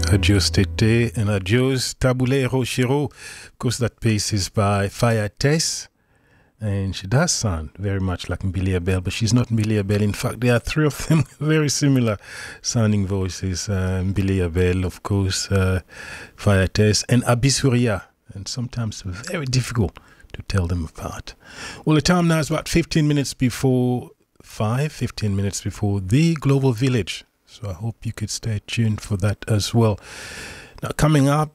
Adios Tete and Adios Tabulero Shiro. Of course, that piece is by Faya Tess, and she does sound very much like Mbilia Bel, but she's not Mbilia Bel. In fact, there are three of them very similar sounding voices. Mbilia Bel, of course, Faya Tess, and Abisuria, and sometimes very difficult to tell them apart. Well, the time now is about 15 minutes before 5, 15 minutes before the Global Village. So I hope you could stay tuned for that as well. Now, coming up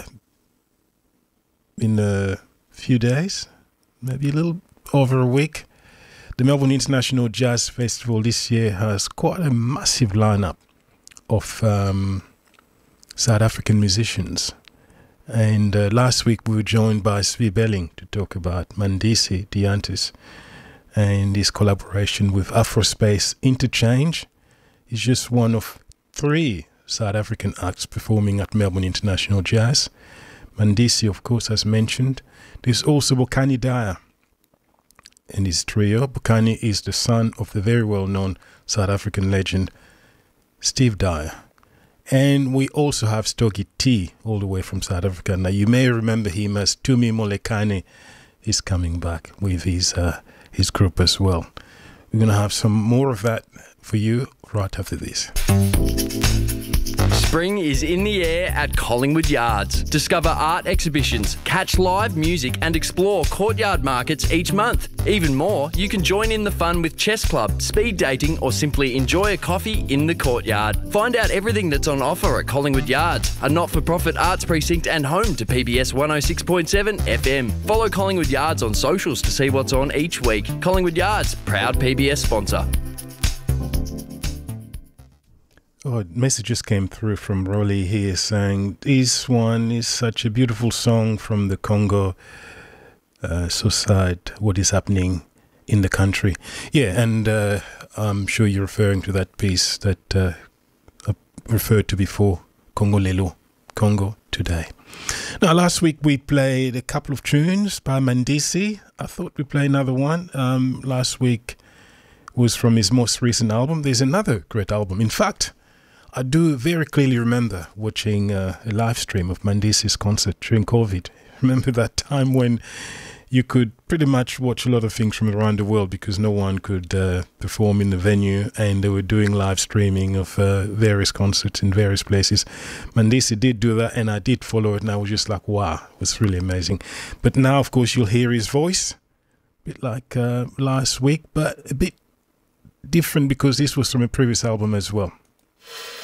in a few days, maybe a little over a week, the Melbourne International Jazz Festival this year has quite a massive lineup of South African musicians. And last week we were joined by Svi Belling to talk about Mandisi Diantis and his collaboration with Afrospace Interchange. He's just one of 3 South African acts performing at Melbourne International Jazz. Mandisi, of course, as mentioned. There's also Bokani Daya and his trio. Bokani is the son of the very well-known South African legend Steve Daya. And we also have Stogie T, all the way from South Africa. Now, you may remember him as Tumi Molekane. He's coming back with his group as well. We're going to have some more of that for you right after this. Spring is in the air at Collingwood Yards. Discover art exhibitions, catch live music and explore courtyard markets each month. Even more, you can join in the fun with chess club, speed dating or simply enjoy a coffee in the courtyard. Find out everything that's on offer at Collingwood Yards, a not-for-profit arts precinct and home to PBS 106.7 FM. Follow Collingwood Yards on socials to see what's on each week. Collingwood Yards, proud PBS sponsor. Oh, messages came through from Rolly here saying this one is such a beautiful song from the Congo. So sad what is happening in the country. Yeah, and I'm sure you're referring to that piece that I referred to before, Congo Lelo, Congo Today. Now, last week we played a couple of tunes by Mandisi. I thought we'd play another one. Last week was from his most recent album. There's another great album. In fact, I do very clearly remember watching a live stream of Mandisi's concert during COVID. Remember that time when you could pretty much watch a lot of things from around the world because no one could perform in the venue, and they were doing live streaming of various concerts in various places. Mandisi did do that, and I did follow it, and I was just like, wow, it was really amazing. But now, of course, you'll hear his voice, a bit like last week, but a bit different because this was from a previous album as well.